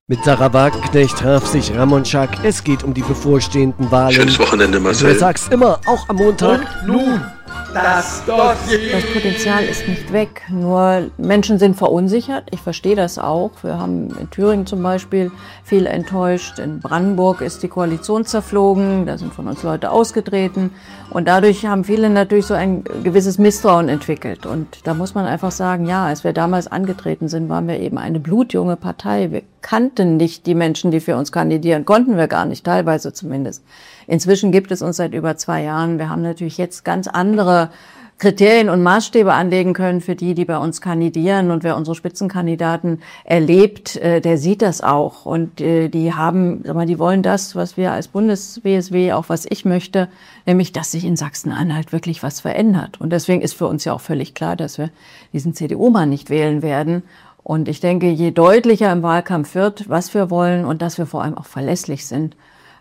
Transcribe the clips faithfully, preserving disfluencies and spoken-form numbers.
Mit Sarah Wagenknecht traf sich Ramon Schack. Es geht um die bevorstehenden Wahlen. Schönes Wochenende, Marcel. Du sagst immer, auch am Montag. Und nun das Dossier. Das Potenzial ist nicht weg, nur Menschen sind verunsichert. Ich verstehe das auch. Wir haben in Thüringen zum Beispiel viel enttäuscht. In Brandenburg ist die Koalition zerflogen, da sind von uns Leute ausgetreten. Und dadurch haben viele natürlich so ein gewisses Misstrauen entwickelt. Und da muss man einfach sagen, ja, als wir damals angetreten sind, waren wir eben eine blutjunge Partei. Wir kannten nicht die Menschen, die für uns kandidieren, konnten wir gar nicht, teilweise zumindest. Inzwischen gibt es uns seit über zwei Jahren. Wir haben natürlich jetzt ganz andere Kriterien und Maßstäbe anlegen können für die, die bei uns kandidieren. Und wer unsere Spitzenkandidaten erlebt, der sieht das auch. Und die haben, sag mal, die wollen das, was wir als Bundes-W S W, auch was ich möchte, nämlich, dass sich in Sachsen-Anhalt wirklich was verändert. Und deswegen ist für uns ja auch völlig klar, dass wir diesen C D U-Mann nicht wählen werden. Und ich denke, je deutlicher im Wahlkampf wird, was wir wollen und dass wir vor allem auch verlässlich sind,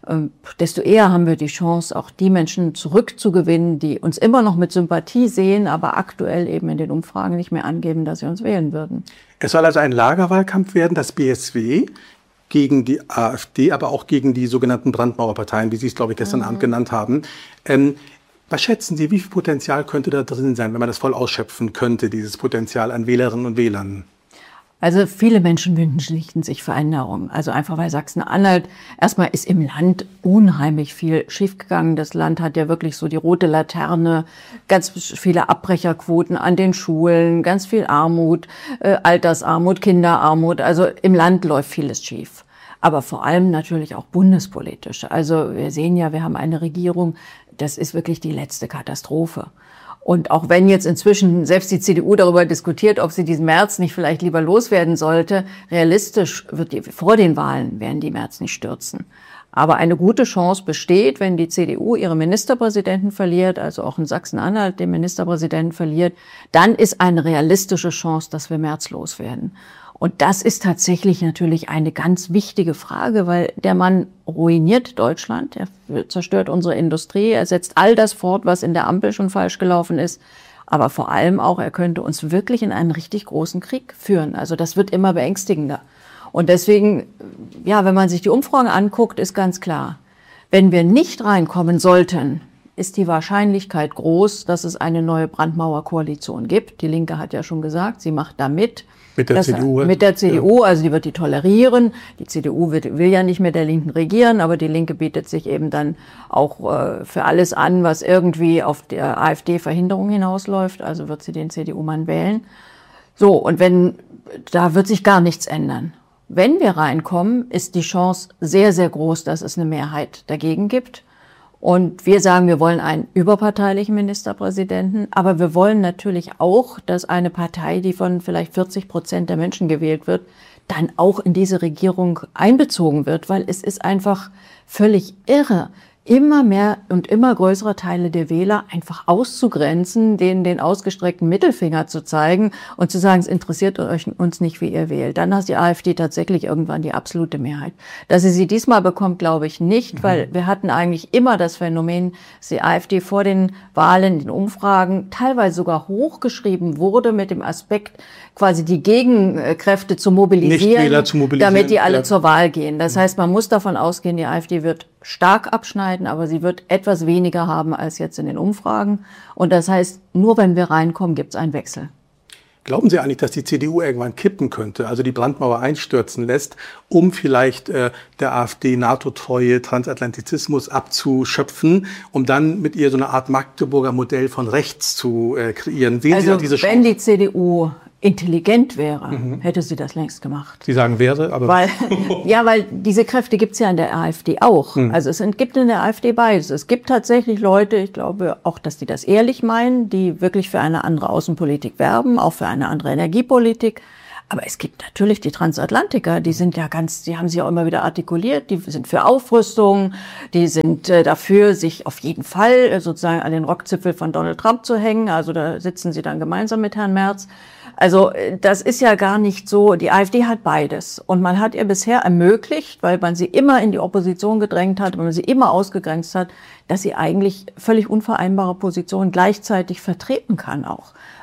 desto eher haben wir die Chance, auch die Menschen zurückzugewinnen, die uns immer noch mit Sympathie sehen, aber aktuell eben in den Umfragen nicht mehr angeben, dass sie uns wählen würden. Es soll also ein Lagerwahlkampf werden, das B S W gegen die AfD, aber auch gegen die sogenannten Brandmauerparteien, wie Sie es, glaube ich, gestern mhm. Abend genannt haben. Ähm, was schätzen Sie, wie viel Potenzial könnte da drin sein, wenn man das voll ausschöpfen könnte, dieses Potenzial an Wählerinnen und Wählern? Also viele Menschen wünschen sich Veränderungen. Also einfach weil Sachsen-Anhalt, erstmal ist im Land unheimlich viel schiefgegangen. Das Land hat ja wirklich so die rote Laterne, ganz viele Abbrecherquoten an den Schulen, ganz viel Armut, äh, Altersarmut, Kinderarmut. Also im Land läuft vieles schief. Aber vor allem natürlich auch bundespolitisch. Also wir sehen ja, wir haben eine Regierung, das ist wirklich die letzte Katastrophe. Und auch wenn jetzt inzwischen selbst die C D U darüber diskutiert, ob sie diesen Merz nicht vielleicht lieber loswerden sollte, realistisch wird die, vor den Wahlen werden die Merz nicht stürzen. Aber eine gute Chance besteht, wenn die C D U ihre Ministerpräsidenten verliert, also auch in Sachsen-Anhalt den Ministerpräsidenten verliert, dann ist eine realistische Chance, dass wir Merz loswerden. Und das ist tatsächlich natürlich eine ganz wichtige Frage, weil der Mann ruiniert Deutschland, er zerstört unsere Industrie, er setzt all das fort, was in der Ampel schon falsch gelaufen ist. Aber vor allem auch, er könnte uns wirklich in einen richtig großen Krieg führen. Also das wird immer beängstigender. Und deswegen, ja, wenn man sich die Umfragen anguckt, ist ganz klar, wenn wir nicht reinkommen sollten, ist die Wahrscheinlichkeit groß, dass es eine neue Brandmauerkoalition gibt. Die Linke hat ja schon gesagt, sie macht da mit. Mit der das, C D U? Mit der C D U, also die wird die tolerieren. Die C D U wird, will ja nicht mit der Linken regieren, aber die Linke bietet sich eben dann auch äh, für alles an, was irgendwie auf der AfD-Verhinderung hinausläuft. Also wird sie den C D U-Mann wählen. So, und wenn, da wird sich gar nichts ändern. Wenn wir reinkommen, ist die Chance sehr, sehr groß, dass es eine Mehrheit dagegen gibt. Und wir sagen, wir wollen einen überparteilichen Ministerpräsidenten, aber wir wollen natürlich auch, dass eine Partei, die von vielleicht vierzig Prozent der Menschen gewählt wird, dann auch in diese Regierung einbezogen wird, weil es ist einfach völlig irre, immer mehr und immer größere Teile der Wähler einfach auszugrenzen, denen den ausgestreckten Mittelfinger zu zeigen und zu sagen, es interessiert euch uns nicht, wie ihr wählt. Dann hat die AfD tatsächlich irgendwann die absolute Mehrheit. Dass sie sie diesmal bekommt, glaube ich nicht, mhm. weil wir hatten eigentlich immer das Phänomen, dass die AfD vor den Wahlen, in den Umfragen teilweise sogar hochgeschrieben wurde mit dem Aspekt, quasi die Gegenkräfte zu mobilisieren, zu mobilisieren, damit die alle ja. zur Wahl gehen. Das heißt, man muss davon ausgehen, die AfD wird stark abschneiden, aber sie wird etwas weniger haben als jetzt in den Umfragen. Und das heißt, nur wenn wir reinkommen, gibt es einen Wechsel. Glauben Sie eigentlich, dass die C D U irgendwann kippen könnte, also die Brandmauer einstürzen lässt, um vielleicht äh, der AfD NATO-treue Transatlantizismus abzuschöpfen, um dann mit ihr so eine Art Magdeburger Modell von rechts zu äh, kreieren? Sehen also, Sie da diese Chance? Wenn die C D U intelligent wäre, mhm. hätte sie das längst gemacht. Sie sagen wäre, aber... Weil, ja, weil diese Kräfte gibt's ja in der AfD auch. Mhm. Also es gibt in der AfD beides. Es gibt tatsächlich Leute, ich glaube auch, dass die das ehrlich meinen, die wirklich für eine andere Außenpolitik werben, auch für eine andere Energiepolitik. Aber es gibt natürlich die Transatlantiker, die sind ja ganz, die haben sich auch immer wieder artikuliert, die sind für Aufrüstung, die sind äh, dafür, sich auf jeden Fall äh, sozusagen an den Rockzipfel von Donald Trump zu hängen. Also da sitzen sie dann gemeinsam mit Herrn Merz. Also das ist ja gar nicht so, die AfD hat beides. Und man hat ihr bisher ermöglicht, weil man sie immer in die Opposition gedrängt hat, weil man sie immer ausgegrenzt hat, dass sie eigentlich völlig unvereinbare Positionen gleichzeitig vertreten kann auch.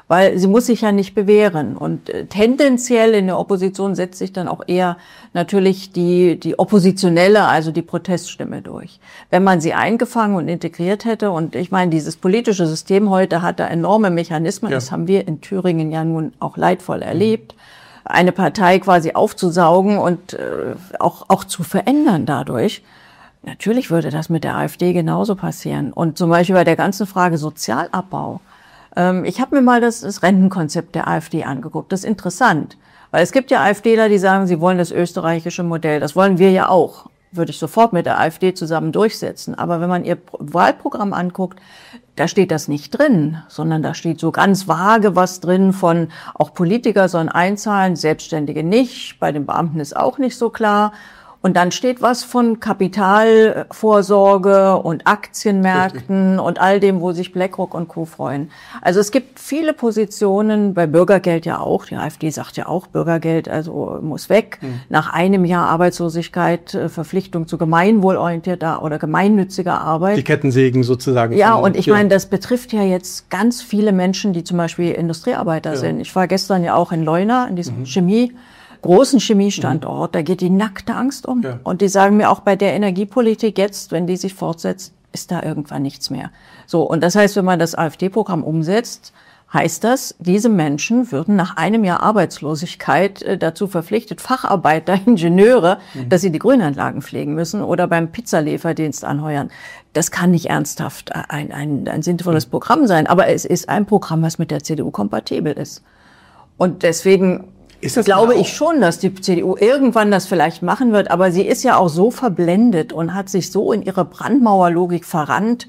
weil sie muss sich ja nicht bewähren. Und äh, tendenziell in der Opposition setzt sich dann auch eher natürlich die, die oppositionelle, also die Proteststimme durch. Wenn man sie eingefangen und integriert hätte, und ich meine, dieses politische System heute hat da enorme Mechanismen, ja. Das haben wir in Thüringen ja nun auch leidvoll erlebt, eine Partei quasi aufzusaugen und äh, auch, auch zu verändern dadurch. Natürlich würde das mit der AfD genauso passieren. Und zum Beispiel bei der ganzen Frage Sozialabbau. Ähm, ich habe mir mal das, das Rentenkonzept der AfD angeguckt. Das ist interessant, weil es gibt ja AfDler, die sagen, sie wollen das österreichische Modell. Das wollen wir ja auch. Würde ich sofort mit der AfD zusammen durchsetzen. Aber wenn man ihr Wahlprogramm anguckt, da steht das nicht drin, sondern da steht so ganz vage was drin von auch Politiker sollen einzahlen, Selbstständige nicht, bei den Beamten ist auch nicht so klar. Und dann steht was von Kapitalvorsorge und Aktienmärkten und all dem, wo sich BlackRock und Co. freuen. Also es gibt viele Positionen, bei Bürgergeld ja auch, die AfD sagt ja auch, Bürgergeld also muss weg. Mhm. Nach einem Jahr Arbeitslosigkeit, Verpflichtung zu gemeinwohlorientierter oder gemeinnütziger Arbeit. Die Kettensägen sozusagen. Ja, und ich meine, das betrifft ja jetzt ganz viele Menschen, die zum Beispiel Industriearbeiter ja. sind. Ich war gestern ja auch in Leuna, in diesem mhm. Chemie. großen Chemiestandort, mhm. da geht die nackte Angst um. Ja. Und die sagen mir auch bei der Energiepolitik jetzt, wenn die sich fortsetzt, ist da irgendwann nichts mehr. So, und das heißt, wenn man das AfD-Programm umsetzt, heißt das, diese Menschen würden nach einem Jahr Arbeitslosigkeit äh, dazu verpflichtet, Facharbeiter, Ingenieure, mhm. dass sie die Grünanlagen pflegen müssen oder beim Pizzalieferdienst anheuern. Das kann nicht ernsthaft ein, ein, ein sinnvolles mhm. Programm sein, aber es ist ein Programm, was mit der C D U kompatibel ist. Und deswegen Ist das glaube ich schon, dass die C D U irgendwann das vielleicht machen wird, aber sie ist ja auch so verblendet und hat sich so in ihre Brandmauerlogik verrannt.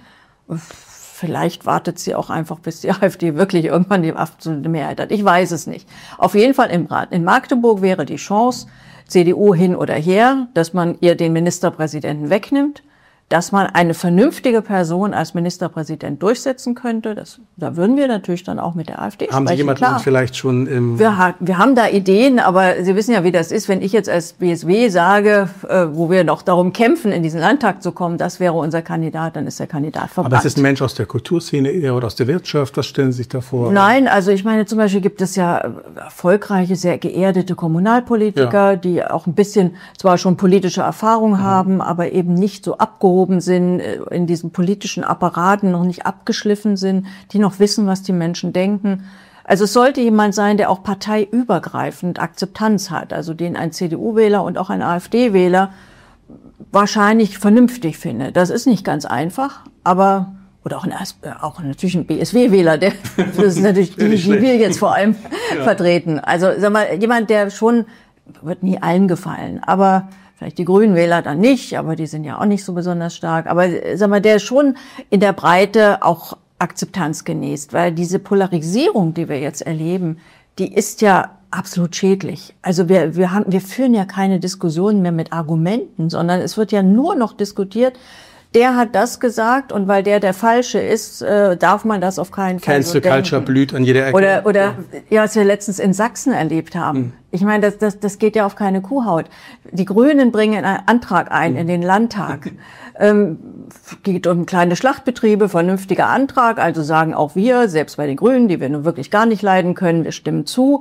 Vielleicht wartet sie auch einfach, bis die AfD wirklich irgendwann die absolute Mehrheit hat. Ich weiß es nicht. Auf jeden Fall im Rat. In Magdeburg wäre die Chance, C D U hin oder her, dass man ihr den Ministerpräsidenten wegnimmt, dass man eine vernünftige Person als Ministerpräsident durchsetzen könnte. Das, da würden wir natürlich dann auch mit der AfD haben sprechen. Haben Sie jemanden klar. vielleicht schon im... Wir, wir haben da Ideen, aber Sie wissen ja, wie das ist. Wenn ich jetzt als B S W sage, äh, wo wir noch darum kämpfen, in diesen Landtag zu kommen, das wäre unser Kandidat, dann ist der Kandidat verbrannt. Aber ist es ein Mensch aus der Kulturszene eher oder aus der Wirtschaft? Was stellen Sie sich da vor? Nein, also ich meine, zum Beispiel gibt es ja erfolgreiche, sehr geerdete Kommunalpolitiker, ja. die auch ein bisschen zwar schon politische Erfahrung mhm. haben, aber eben nicht so abgehoben sind, in diesen politischen Apparaten noch nicht abgeschliffen sind, die noch wissen, was die Menschen denken. Also es sollte jemand sein, der auch parteiübergreifend Akzeptanz hat, also den ein C D U-Wähler und auch ein AfD-Wähler wahrscheinlich vernünftig findet. Das ist nicht ganz einfach, aber oder auch, ein, auch natürlich ein B S W-Wähler, der das ist natürlich die, die wir jetzt vor allem ja. vertreten. Also sag mal, jemand, der schon, wird nie allen gefallen, aber vielleicht die Grünen-Wähler dann nicht, aber die sind ja auch nicht so besonders stark. Aber sag mal, der schon in der Breite auch Akzeptanz genießt, weil diese Polarisierung, die wir jetzt erleben, die ist ja absolut schädlich. Also wir, wir haben, wir führen ja keine Diskussionen mehr mit Argumenten, sondern es wird ja nur noch diskutiert, der hat das gesagt und weil der der Falsche ist, äh, darf man das auf keinen Fall Cancel so Culture blüht an jeder Ecke. Oder, oder ja, was wir letztens in Sachsen erlebt haben. Hm. Ich meine, das, das, das geht ja auf keine Kuhhaut. Die Grünen bringen einen Antrag ein hm. in den Landtag. ähm, geht um kleine Schlachtbetriebe, vernünftiger Antrag. Also sagen auch wir, selbst bei den Grünen, die wir nun wirklich gar nicht leiden können, wir stimmen zu.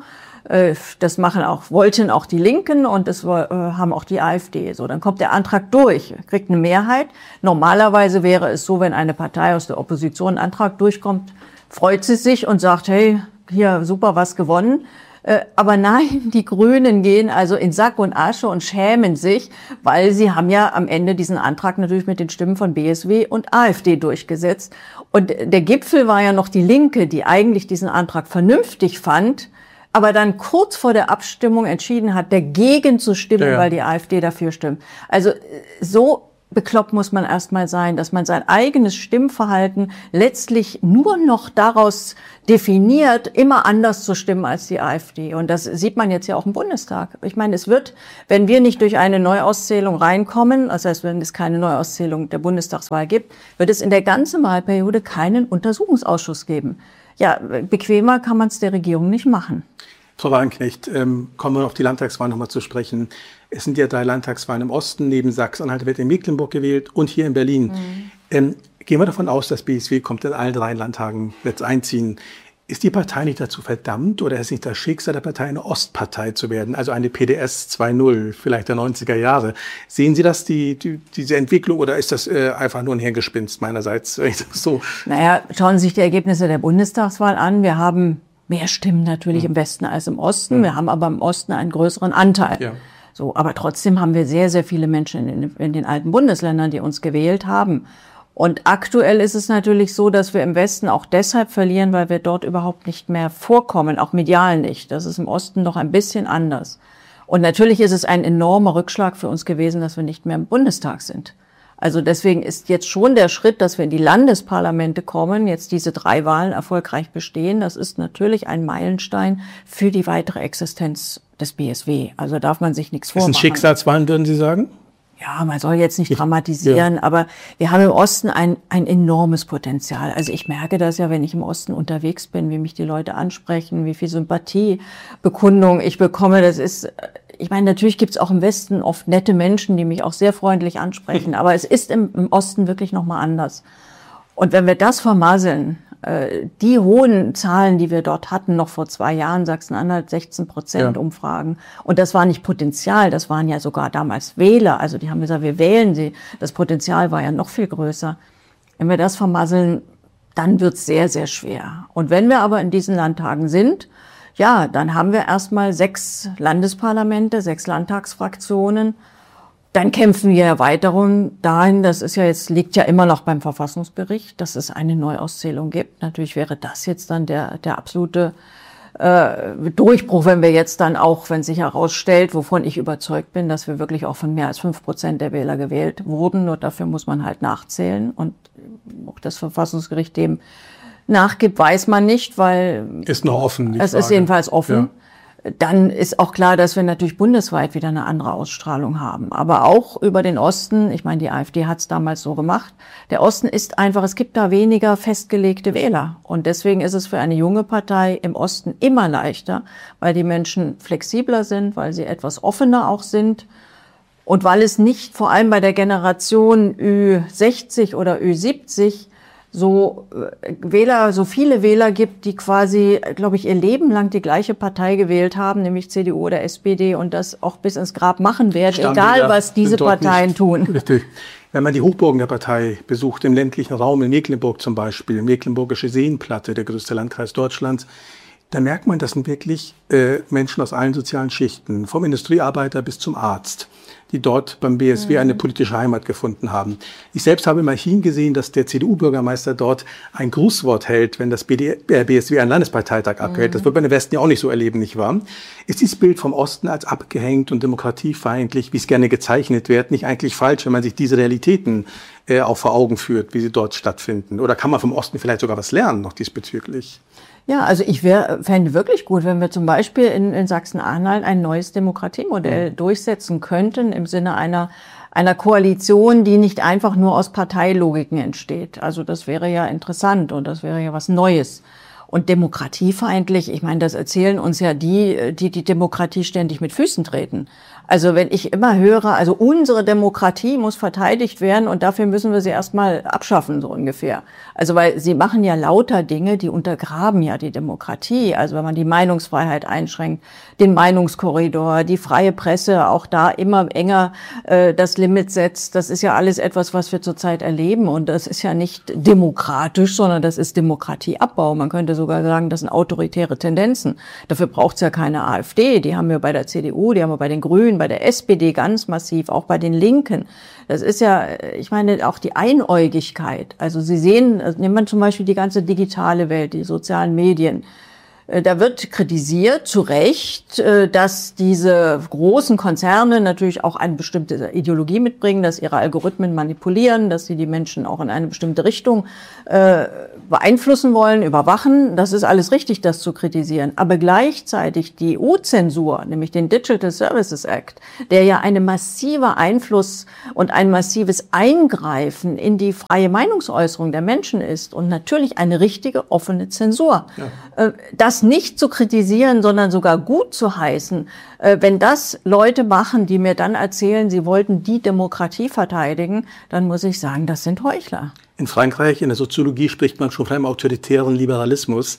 Das machen auch, wollten auch die Linken und das haben auch die AfD. So, dann kommt der Antrag durch, kriegt eine Mehrheit. Normalerweise wäre es so, wenn eine Partei aus der Opposition einen Antrag durchkommt, freut sie sich und sagt, hey, hier super was gewonnen. Aber nein, die Grünen gehen also in Sack und Asche und schämen sich, weil sie haben ja am Ende diesen Antrag natürlich mit den Stimmen von B S W und AfD durchgesetzt. Und der Gipfel war ja noch die Linke, die eigentlich diesen Antrag vernünftig fand, aber dann kurz vor der Abstimmung entschieden hat, dagegen zu stimmen, ja, ja. weil die AfD dafür stimmt. Also so bekloppt muss man erstmal sein, dass man sein eigenes Stimmverhalten letztlich nur noch daraus definiert, immer anders zu stimmen als die AfD. Und das sieht man jetzt ja auch im Bundestag. Ich meine, es wird, wenn wir nicht durch eine Neuauszählung reinkommen, das heißt, wenn es keine Neuauszählung der Bundestagswahl gibt, wird es in der ganzen Wahlperiode keinen Untersuchungsausschuss geben. Ja, bequemer kann man es der Regierung nicht machen. Frau Wagenknecht, ähm, kommen wir auf die Landtagswahl nochmal zu sprechen. Es sind ja drei Landtagswahlen im Osten, neben Sachsen-Anhalt wird in Mecklenburg gewählt und hier in Berlin. Mhm. Ähm, gehen wir davon aus, dass B S W kommt in allen drei Landtagen jetzt einziehen. Ist die Partei nicht dazu verdammt oder ist nicht das Schicksal der Partei, eine Ostpartei zu werden, also eine P D S zwei Punkt null, vielleicht der neunziger Jahre? Sehen Sie das, die, die, diese Entwicklung, oder ist das äh, einfach nur ein Hirngespinst meinerseits? So. Naja, schauen Sie sich die Ergebnisse der Bundestagswahl an. Wir haben mehr Stimmen natürlich mhm. im Westen als im Osten. Mhm. Wir haben aber im Osten einen größeren Anteil. Ja. So, aber trotzdem haben wir sehr, sehr viele Menschen in, in den alten Bundesländern, die uns gewählt haben. Und aktuell ist es natürlich so, dass wir im Westen auch deshalb verlieren, weil wir dort überhaupt nicht mehr vorkommen, auch medial nicht. Das ist im Osten noch ein bisschen anders. Und natürlich ist es ein enormer Rückschlag für uns gewesen, dass wir nicht mehr im Bundestag sind. Also deswegen ist jetzt schon der Schritt, dass wir in die Landesparlamente kommen, jetzt diese drei Wahlen erfolgreich bestehen. Das ist natürlich ein Meilenstein für die weitere Existenz des B S W. Also darf man sich nichts vormachen. Das sind Schicksalswahlen, würden Sie sagen? Ja, man soll jetzt nicht dramatisieren, ja. aber wir haben im Osten ein, ein enormes Potenzial. Also ich merke das ja, wenn ich im Osten unterwegs bin, wie mich die Leute ansprechen, wie viel Sympathiebekundung ich bekomme. Das ist, ich meine, natürlich gibt's auch im Westen oft nette Menschen, die mich auch sehr freundlich ansprechen, aber es ist im, im Osten wirklich nochmal anders. Und wenn wir das vermasseln, die hohen Zahlen, die wir dort hatten, noch vor zwei Jahren, Sachsen-Anhalt, sechzehn Prozent ja. Umfragen. Und das war nicht Potenzial, das waren ja sogar damals Wähler. Also die haben gesagt, wir wählen sie. Das Potenzial war ja noch viel größer. Wenn wir das vermasseln, dann wird's sehr, sehr schwer. Und wenn wir aber in diesen Landtagen sind, ja, dann haben wir erstmal sechs Landesparlamente, sechs Landtagsfraktionen. Dann kämpfen wir Erweiterung dahin, das ist ja jetzt, liegt ja immer noch beim Verfassungsgericht, dass es eine Neuauszählung gibt. Natürlich wäre das jetzt dann der, der absolute äh, Durchbruch, wenn wir jetzt dann auch, wenn sich herausstellt, wovon ich überzeugt bin, dass wir wirklich auch von mehr als fünf Prozent der Wähler gewählt wurden. Nur dafür muss man halt nachzählen. Und ob das Verfassungsgericht dem nachgibt, weiß man nicht, weil ist noch offen. Die es Frage. Ist jedenfalls offen. Ja. Dann ist auch klar, dass wir natürlich bundesweit wieder eine andere Ausstrahlung haben. Aber auch über den Osten, ich meine, die AfD hat es damals so gemacht, der Osten ist einfach, es gibt da weniger festgelegte Wähler. Und deswegen ist es für eine junge Partei im Osten immer leichter, weil die Menschen flexibler sind, weil sie etwas offener auch sind. Und weil es nicht vor allem bei der Generation Ü sechzig oder Ü siebzig so Wähler, so viele Wähler gibt, die quasi, glaube ich, ihr Leben lang die gleiche Partei gewählt haben, nämlich C D U oder S P D, und das auch bis ins Grab machen werden, egal was diese Parteien nicht tun. Richtig. Wenn man die Hochburgen der Partei besucht, im ländlichen Raum, in Mecklenburg zum Beispiel, Mecklenburgische Seenplatte, der größte Landkreis Deutschlands, da merkt man, das sind wirklich äh, Menschen aus allen sozialen Schichten, vom Industriearbeiter bis zum Arzt, die dort beim B S W eine politische Heimat gefunden haben. Ich selbst habe immerhin gesehen, dass der C D U-Bürgermeister dort ein Grußwort hält, wenn das B S W einen Landesparteitag abhält. Mhm. Das wird man im Westen ja auch nicht so erleben, nicht wahr? Ist dieses Bild vom Osten als abgehängt und demokratiefeindlich, wie es gerne gezeichnet wird, nicht eigentlich falsch, wenn man sich diese Realitäten äh, auch vor Augen führt, wie sie dort stattfinden? Oder kann man vom Osten vielleicht sogar was lernen noch diesbezüglich? Ja, also ich wär, fände wirklich gut, wenn wir zum Beispiel in, in Sachsen-Anhalt ein neues Demokratiemodell mhm. durchsetzen könnten im Sinne einer, einer Koalition, die nicht einfach nur aus Parteilogiken entsteht. Also das wäre ja interessant und das wäre ja was Neues. Und demokratiefeindlich, ich meine, das erzählen uns ja die, die die Demokratie ständig mit Füßen treten. Also wenn ich immer höre, also unsere Demokratie muss verteidigt werden und dafür müssen wir sie erstmal abschaffen, so ungefähr. Also weil sie machen ja lauter Dinge, die untergraben ja die Demokratie. Also wenn man die Meinungsfreiheit einschränkt, den Meinungskorridor, die freie Presse, auch da immer enger äh, das Limit setzt. Das ist ja alles etwas, was wir zurzeit erleben und das ist ja nicht demokratisch, sondern das ist Demokratieabbau. Man könnte sogar sagen, das sind autoritäre Tendenzen. Dafür braucht es ja keine AfD, die haben wir bei der C D U, die haben wir bei den Grünen, bei der S P D ganz massiv, auch bei den Linken. Das ist ja, ich meine, auch die Einäugigkeit. Also Sie sehen, also nehmen wir zum Beispiel die ganze digitale Welt, die sozialen Medien. Da wird kritisiert, zu Recht, dass diese großen Konzerne natürlich auch eine bestimmte Ideologie mitbringen, dass ihre Algorithmen manipulieren, dass sie die Menschen auch in eine bestimmte Richtung äh, beeinflussen wollen, überwachen. Das ist alles richtig, das zu kritisieren. Aber gleichzeitig die E U-Zensur, nämlich den Digital Services Act, der ja eine massive Einfluss und ein massives Eingreifen in die freie Meinungsäußerung der Menschen ist und natürlich eine richtige offene Zensur. Ja. Das nicht zu kritisieren, sondern sogar gut zu heißen, wenn das Leute machen, die mir dann erzählen, sie wollten die Demokratie verteidigen, dann muss ich sagen, das sind Heuchler. In Frankreich, in der Soziologie, spricht man schon von einem autoritären Liberalismus.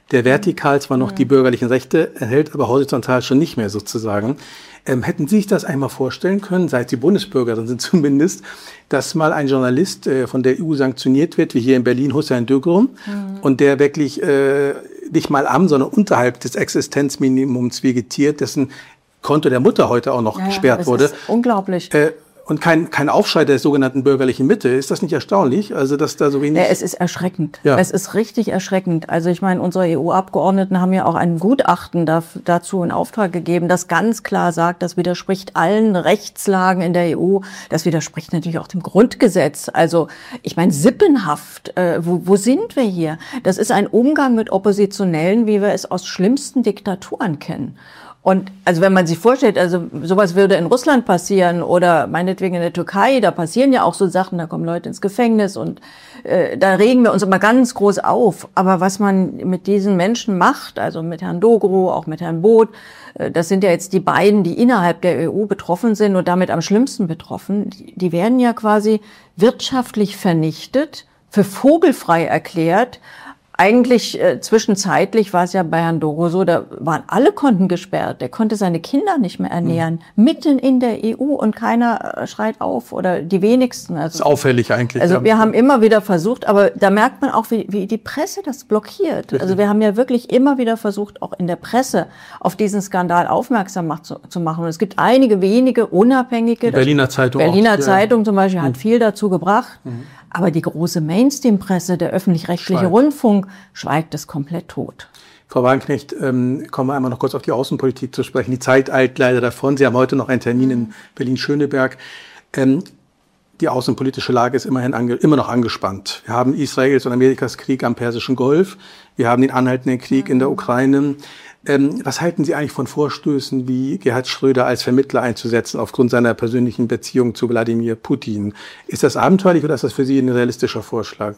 der vertikal zwar noch mhm. die bürgerlichen Rechte erhält, aber horizontal schon nicht mehr sozusagen. Ähm, hätten Sie sich das einmal vorstellen können, seit Sie Bundesbürgerin sind zumindest, dass mal ein Journalist äh, von der E U sanktioniert wird, wie hier in Berlin Hussein Dögrum, mhm. und der wirklich äh, nicht mal am, sondern unterhalb des Existenzminimums vegetiert, dessen Konto der Mutter heute auch noch ja, gesperrt das wurde. Ist unglaublich. Äh, Und kein, kein Aufschrei der sogenannten bürgerlichen Mitte. Ist das nicht erstaunlich? Also, dass da so wenig. Ja, es ist erschreckend. Ja. Es ist richtig erschreckend. Also, ich meine, unsere E U-Abgeordneten haben ja auch ein Gutachten da, dazu in Auftrag gegeben, das ganz klar sagt, das widerspricht allen Rechtslagen in der E U. Das widerspricht natürlich auch dem Grundgesetz. Also, ich meine, sippenhaft. Äh, wo, wo sind wir hier? Das ist ein Umgang mit Oppositionellen, wie wir es aus schlimmsten Diktaturen kennen. Und also wenn man sich vorstellt, also sowas würde in Russland passieren oder meinetwegen in der Türkei, da passieren ja auch so Sachen, da kommen Leute ins Gefängnis und äh, da regen wir uns immer ganz groß auf. Aber was man mit diesen Menschen macht, also mit Herrn Dogro, auch mit Herrn Both, äh, das sind ja jetzt die beiden, die innerhalb der E U betroffen sind und damit am schlimmsten betroffen, die, die werden ja quasi wirtschaftlich vernichtet, für vogelfrei erklärt. Eigentlich äh, zwischenzeitlich war es ja bei Herrn Dogro so, da waren alle Konten gesperrt. Der konnte seine Kinder nicht mehr ernähren, mhm. mitten in der E U und keiner äh, schreit auf oder die wenigsten. Also, das ist auffällig eigentlich. Also ja. wir haben immer wieder versucht, aber da merkt man auch, wie, wie die Presse das blockiert. Also wir haben ja wirklich immer wieder versucht, auch in der Presse auf diesen Skandal aufmerksam mach, zu, zu machen. Und es gibt einige wenige unabhängige. Die Berliner Zeitung. Berliner auch, Zeitung zum Beispiel ja. hat viel dazu gebracht. Mhm. Aber die große Mainstream-Presse, der öffentlich-rechtliche Schweigt. Rundfunk, schweigt es komplett tot. Frau Wagenknecht, ähm, kommen wir einmal noch kurz auf die Außenpolitik zu sprechen. Die Zeit eilt leider davon. Sie haben heute noch einen Termin in Berlin-Schöneberg. Ähm, die außenpolitische Lage ist immerhin ange- immer noch angespannt. Wir haben Israels und Amerikas Krieg am Persischen Golf. Wir haben den anhaltenden Krieg mhm. in der Ukraine. Ähm, was halten Sie eigentlich von Vorstößen wie Gerhard Schröder als Vermittler einzusetzen aufgrund seiner persönlichen Beziehung zu Wladimir Putin? Ist das abenteuerlich oder ist das für Sie ein realistischer Vorschlag?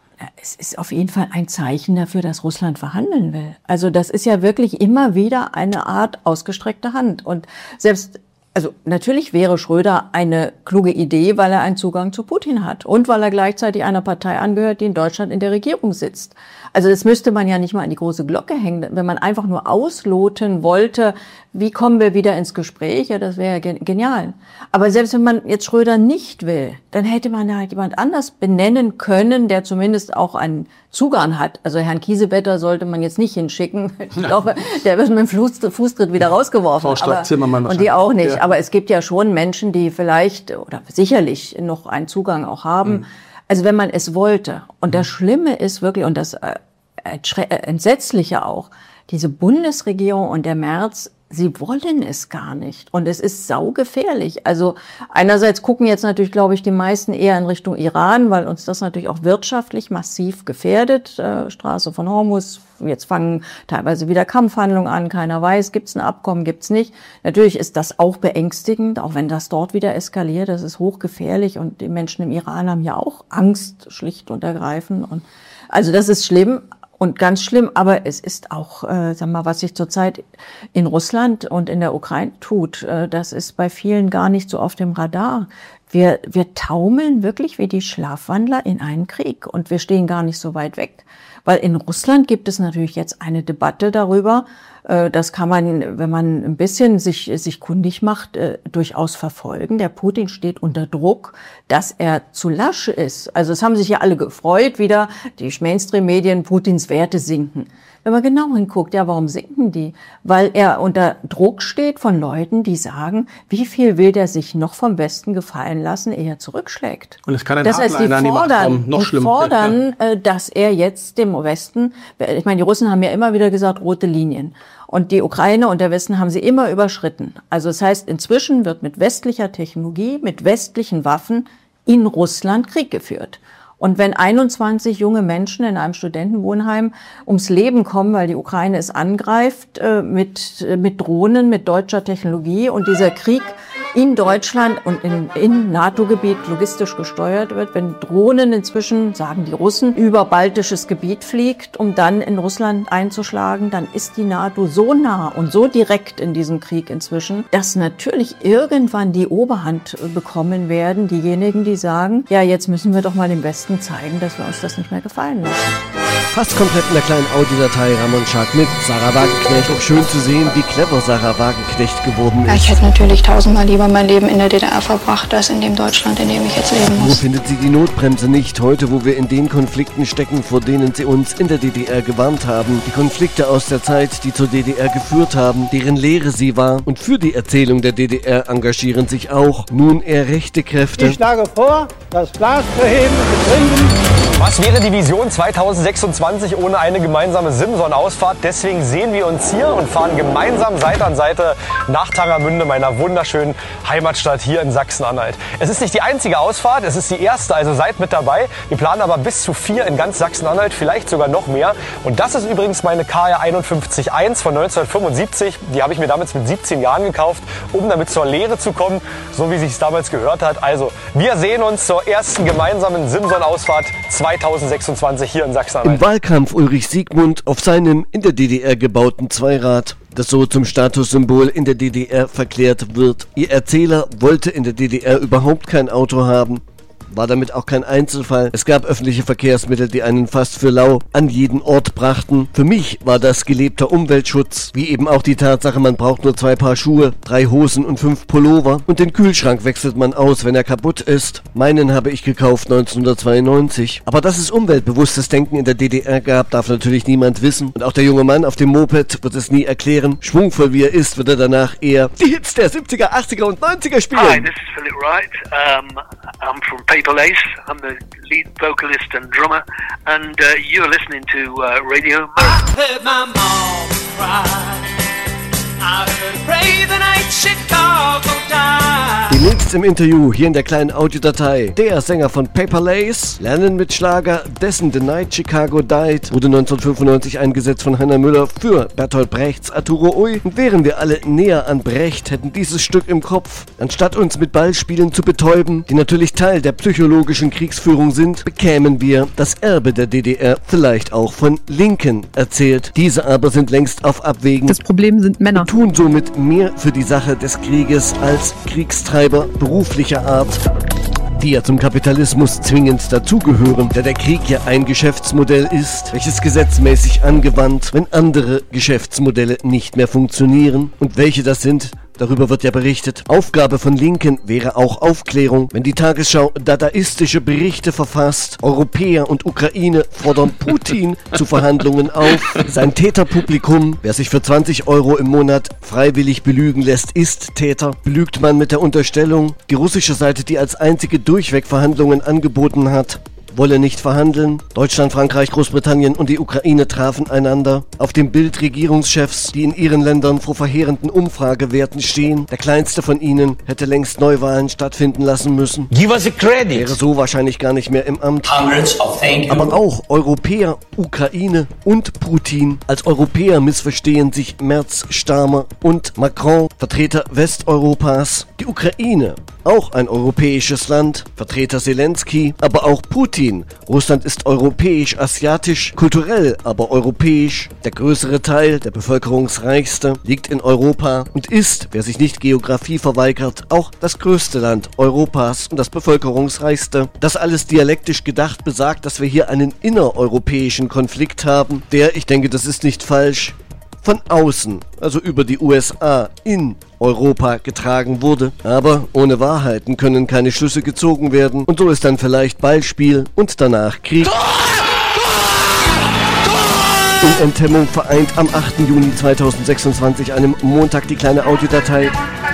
Es ist auf jeden Fall ein Zeichen dafür, dass Russland verhandeln will. Also das ist ja wirklich immer wieder eine Art ausgestreckte Hand. Und selbst, also natürlich wäre Schröder eine kluge Idee, weil er einen Zugang zu Putin hat und weil er gleichzeitig einer Partei angehört, die in Deutschland in der Regierung sitzt. Also das müsste man ja nicht mal an die große Glocke hängen, wenn man einfach nur ausloten wollte, wie kommen wir wieder ins Gespräch, ja, das wäre ja genial. Aber selbst wenn man jetzt Schröder nicht will, dann hätte man halt jemand anders benennen können, der zumindest auch einen Zugang hat. Also Herrn Kiesewetter sollte man jetzt nicht hinschicken. Ich glaube, der wird mit dem Fußtritt wieder rausgeworfen. Frau Strack-Zimmermann und die auch nicht. Ja. Aber es gibt ja schon Menschen, die vielleicht oder sicherlich noch einen Zugang auch haben. Mhm. Also wenn man es wollte. Und das Schlimme ist wirklich, und das äh, Entsetzliche auch, diese Bundesregierung und der Merz, sie wollen es gar nicht. Und es ist saugefährlich. Also einerseits gucken jetzt natürlich, glaube ich, die meisten eher in Richtung Iran, weil uns das natürlich auch wirtschaftlich massiv gefährdet. Äh, Straße von Hormuz, jetzt fangen teilweise wieder Kampfhandlungen an. Keiner weiß, gibt es ein Abkommen, gibt es nicht. Natürlich ist das auch beängstigend, auch wenn das dort wieder eskaliert. Das ist hochgefährlich und die Menschen im Iran haben ja auch Angst, schlicht und ergreifend. Und also das ist schlimm. Und ganz schlimm, aber es ist auch, äh, sag mal, was sich zurzeit in Russland und in der Ukraine tut, äh, das ist bei vielen gar nicht so auf dem Radar. Wir, wir taumeln wirklich wie die Schlafwandler in einen Krieg und wir stehen gar nicht so weit weg. Weil in Russland gibt es natürlich jetzt eine Debatte darüber, äh, das kann man, wenn man ein bisschen sich, sich kundig macht, äh, durchaus verfolgen. Der Putin steht unter Druck, dass er zu lasch ist. Also es haben sich ja alle gefreut wieder, die Mainstream-Medien, Putins Werte sinken. Wenn man genau hinguckt, ja, warum sinken die? Weil er unter Druck steht von Leuten, die sagen, wie viel will der sich noch vom Westen gefallen lassen, ehe er zurückschlägt. Und es kann ein das heißt, die an die Macht kommen, noch die schlimmer. fordern, äh, dass er jetzt dem Westen, ich meine, die Russen haben ja immer wieder gesagt, rote Linien. Und die Ukraine und der Westen haben sie immer überschritten. Also das heißt, inzwischen wird mit westlicher Technologie, mit westlichen Waffen in Russland Krieg geführt. Und wenn einundzwanzig junge Menschen in einem Studentenwohnheim ums Leben kommen, weil die Ukraine es angreift, äh, mit, äh, mit Drohnen, mit deutscher Technologie und dieser Krieg in Deutschland und in, in NATO-Gebiet logistisch gesteuert wird, wenn Drohnen inzwischen, sagen die Russen, über baltisches Gebiet fliegt, um dann in Russland einzuschlagen, dann ist die NATO so nah und so direkt in diesem Krieg inzwischen, dass natürlich irgendwann die Oberhand bekommen werden, diejenigen, die sagen, ja, jetzt müssen wir doch mal dem Westen zeigen, dass wir uns das nicht mehr gefallen lassen. Fast komplett in der kleinen Audiodatei Ramon Schack mit Sarah Wagenknecht. Auch schön zu sehen, wie clever Sarah Wagenknecht geworden ist. Ja, ich hätte natürlich tausendmal lieber mein Leben in der D D R verbracht, als in dem Deutschland, in dem ich jetzt leben muss. Wo findet sie die Notbremse nicht? Heute, wo wir in den Konflikten stecken, vor denen sie uns in der D D R gewarnt haben. Die Konflikte aus der Zeit, die zur D D R geführt haben, deren Lehre sie war. Und für die Erzählung der D D R engagieren sich auch nun eher rechte Kräfte. Ich schlage vor, das Glas zu heben und zu trinken. Was wäre die Vision zweitausendsechsundzwanzig ohne eine gemeinsame Simson-Ausfahrt? Deswegen sehen wir uns hier und fahren gemeinsam Seite an Seite nach Tangermünde, meiner wunderschönen Heimatstadt hier in Sachsen-Anhalt. Es ist nicht die einzige Ausfahrt, es ist die erste, also seid mit dabei. Wir planen aber bis zu vier in ganz Sachsen-Anhalt, vielleicht sogar noch mehr. Und das ist übrigens meine K R einundfünfzig eins von neunzehnhundertfünfundsiebzig. Die habe ich mir damals mit siebzehn Jahren gekauft, um damit zur Lehre zu kommen, so wie sich es damals gehört hat. Also, wir sehen uns zur ersten gemeinsamen Simson-Ausfahrt zweitausendsechsundzwanzig hier in Sachsen-Anhalt. Im Wahlkampf Ulrich Siegmund auf seinem in der D D R gebauten Zweirad, das so zum Statussymbol in der D D R verklärt wird. Ihr Erzähler wollte in der D D R überhaupt kein Auto haben. War damit auch kein Einzelfall. Es gab öffentliche Verkehrsmittel, die einen fast für lau an jeden Ort brachten. Für mich war das gelebter Umweltschutz, wie eben auch die Tatsache, man braucht nur zwei Paar Schuhe, drei Hosen und fünf Pullover und den Kühlschrank wechselt man aus, wenn er kaputt ist. Meinen habe ich gekauft neunzehnhundertzweiundneunzig. Aber dass es umweltbewusstes Denken in der D D R gab, darf natürlich niemand wissen. Und auch der junge Mann auf dem Moped wird es nie erklären. Schwungvoll wie er ist, wird er danach eher die Hits der siebziger, achtziger und neunziger spielen. Hi, this is Philip Wright. Um, I'm from Paper Lace. I'm the lead vocalist and drummer, and uh, you're listening to uh, Radio America. I heard my mom cry. I heard her pray the night Chicago died. Demnächst im Interview hier in der kleinen Audiodatei der Sänger von Paper Lace, lernen mit Schlager, dessen The Night Chicago Died, wurde neunzehnhundertfünfundneunzig eingesetzt von Heiner Müller für Bertolt Brechts Arturo Ui. Und wären wir alle näher an Brecht, hätten dieses Stück im Kopf. Anstatt uns mit Ballspielen zu betäuben, die natürlich Teil der psychologischen Kriegsführung sind, bekämen wir das Erbe der D D R vielleicht auch von Linken erzählt. Diese aber sind längst auf Abwägen. Das Problem sind Männer. Tun somit mehr für die Sache des Krieges als Kriegstreiber beruflicher Art, die ja zum Kapitalismus zwingend dazugehören, da der Krieg ja ein Geschäftsmodell ist, welches gesetzmäßig angewandt, wenn andere Geschäftsmodelle nicht mehr funktionieren. Und welche das sind, darüber wird ja berichtet. Aufgabe von Linken wäre auch Aufklärung. Wenn die Tagesschau dadaistische Berichte verfasst, Europäer und Ukraine fordern Putin zu Verhandlungen auf. Sein Täterpublikum, wer sich für zwanzig Euro im Monat freiwillig belügen lässt, ist Täter. Belügt man mit der Unterstellung, die russische Seite, die als einzige durchweg Verhandlungen angeboten hat, wolle nicht verhandeln. Deutschland, Frankreich, Großbritannien und die Ukraine trafen einander. Auf dem Bild Regierungschefs, die in ihren Ländern vor verheerenden Umfragewerten stehen. Der kleinste von ihnen hätte längst Neuwahlen stattfinden lassen müssen. Give us a credit. Wäre so wahrscheinlich gar nicht mehr im Amt. Hundreds of thank you. Aber auch Europäer, Ukraine und Putin. Als Europäer missverstehen sich Merz, Starmer und Macron, Vertreter Westeuropas. Die Ukraine, auch ein europäisches Land, Vertreter Zelensky, aber auch Putin. Russland ist europäisch, asiatisch, kulturell, aber europäisch. Der größere Teil, der bevölkerungsreichste, liegt in Europa und ist, wer sich nicht Geografie verweigert, auch das größte Land Europas und das bevölkerungsreichste. Das alles dialektisch gedacht besagt, dass wir hier einen innereuropäischen Konflikt haben, der, ich denke, das ist nicht falsch, von außen, also über die U S A, in Europa getragen wurde. Aber ohne Wahrheiten können keine Schlüsse gezogen werden. Und so ist dann vielleicht Ballspiel und danach Krieg. In Enthemmung vereint am achten Juni zweitausendsechsundzwanzig, einem Montag, die kleine Audiodatei.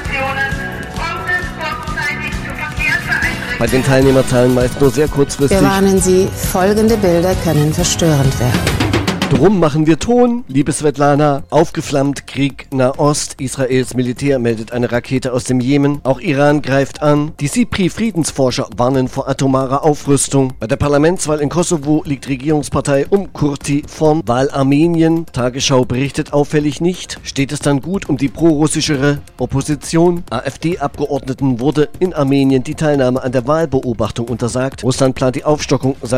Bei den Teilnehmerzahlen meist nur sehr kurzfristig. Wir warnen Sie, folgende Bilder können verstörend werden. Drum machen wir Ton, liebe Svetlana. Aufgeflammt, Krieg Nahost. Israels Militär meldet eine Rakete aus dem Jemen. Auch Iran greift an. Die SIPRI-Friedensforscher warnen vor atomarer Aufrüstung. Bei der Parlamentswahl in Kosovo liegt Regierungspartei um Kurti vorn. Wahl Armenien. Tagesschau berichtet auffällig nicht. Steht es dann gut um die prorussischere Opposition? AfD-Abgeordneten wurde in Armenien die Teilnahme an der Wahlbeobachtung untersagt. Russland plant die Aufstockung